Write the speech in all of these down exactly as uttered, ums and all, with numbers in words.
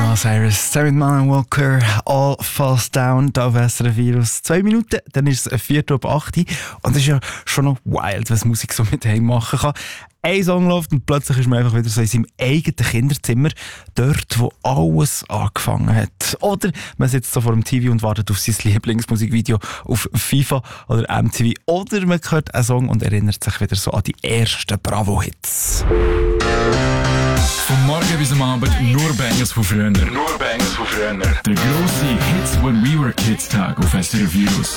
Noah Cyrus, David Mullen Walker, All Falls Down, da auf S R F Virus. Zwei Minuten, dann ist es ein Viertel ab acht. Und es ist ja schon noch wild, was Musik so mit heim machen kann. Ein Song läuft und plötzlich ist man einfach wieder so in seinem eigenen Kinderzimmer, dort, wo alles angefangen hat. Oder man sitzt so vor dem T V und wartet auf sein Lieblingsmusikvideo auf FIFA oder M T V. Oder man hört einen Song und erinnert sich wieder so an die ersten Bravo-Hits. Vom Morgen bis am Abend nur Bangers von früher. Nur Bangers von früher. Der grosse Hits When We Were Kids Tag auf S R F Virus.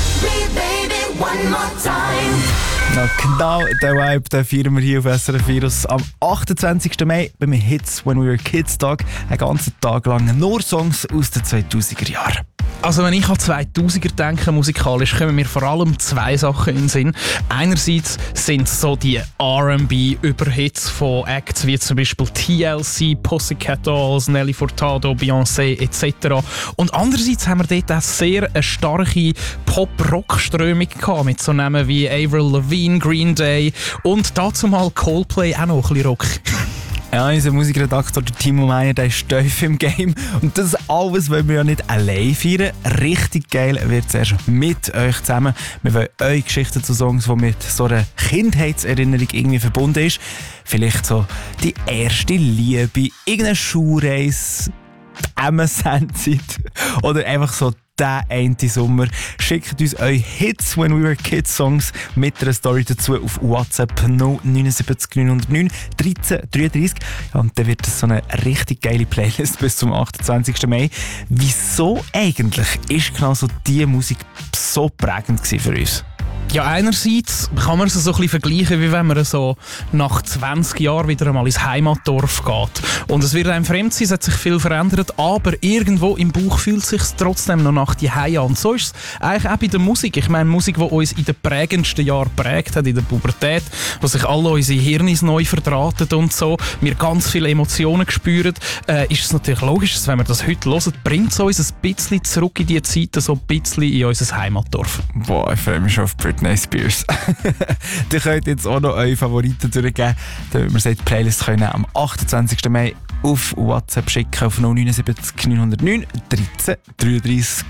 Na, genau den Vibe, den feiern wir hier auf S R F Virus. Am achtundzwanzigsten Mai beim Hits When We Were Kids Tag. Einen ganzen Tag lang nur Songs aus den zweitausender Jahren. Also wenn ich an zweitausender denke, musikalisch, kommen mir vor allem zwei Sachen in den Sinn. Einerseits sind so die R and B-Überhits von Acts wie zum Beispiel T L C, Pussycat Dolls, Nelly Furtado, Beyoncé et cetera. Und andererseits haben wir dort auch sehr eine starke Pop-Rock-Strömung gehabt, mit so Namen wie Avril Lavigne, Green Day und dazu mal Coldplay auch noch ein bisschen Rock. Ja, unser Musikredakteur Timo Meyer, der ist tief im Game. Und das alles wollen wir ja nicht allein feiern. Richtig geil wird es erst mit euch zusammen. Wir wollen eure Geschichten zu Songs, die mit so einer Kindheitserinnerung irgendwie verbunden ist. Vielleicht so die erste Liebe, irgendeine Schulreise, die M S N-Zeit oder einfach so der eine Sommer. Schickt uns eure Hits When We Were Kids Songs mit einer Story dazu auf WhatsApp null neun sieben neun null neun dreizehn dreiunddreißig. Ja, und dann wird es so eine richtig geile Playlist bis zum achtundzwanzigsten Mai. Wieso eigentlich ist genau so diese Musik so prägend gewesen für uns? Ja, einerseits kann man es so ein bisschen vergleichen, wie wenn man so nach zwanzig Jahren wieder einmal ins Heimatdorf geht. Und es wird einem fremd sein, es hat sich viel verändert, aber irgendwo im Bauch fühlt es sich trotzdem noch nach die Hause an. Und so ist es eigentlich auch bei der Musik. Ich meine, Musik, die uns in den prägendsten Jahren prägt hat, in der Pubertät, wo sich alle unsere Hirne neu verdrahtet und so, wir ganz viele Emotionen spüren, äh, ist es natürlich logisch, dass wenn wir das heute hören, bringt es uns ein bisschen zurück in die Zeit, so ein bisschen in unser Heimatdorf. Boah, ich freue mich schon auf Britney Spears. Ihr könnt jetzt auch noch eure Favoriten durchgeben, damit wir sie in die Playlist können am achtundzwanzigsten Mai auf WhatsApp schicken auf null neun sieben neun null neun dreizehn dreiunddreißig.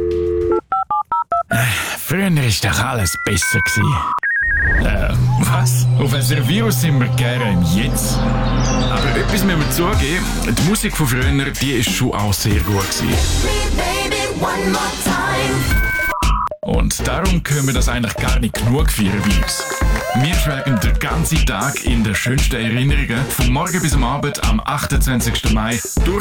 Früher war doch alles besser. Äh, was? Auf S R F Virus sind wir gerne im Jetzt. Aber etwas müssen wir zugeben, die Musik von früher, die ist schon auch sehr gut gewesen. Und darum können wir das eigentlich gar nicht genug feiern bei uns. Wir schwelgen den ganzen Tag in den schönsten Erinnerungen, vom Morgen bis am Abend am achtundzwanzigsten Mai durch